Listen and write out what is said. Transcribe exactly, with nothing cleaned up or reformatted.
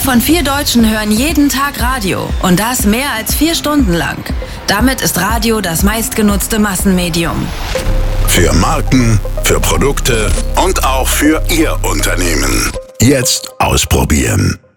von vier Deutschen hören jeden Tag Radio und das mehr als vier Stunden lang. Damit ist Radio das meistgenutzte Massenmedium. Für Marken, für Produkte und auch für Ihr Unternehmen. Jetzt ausprobieren.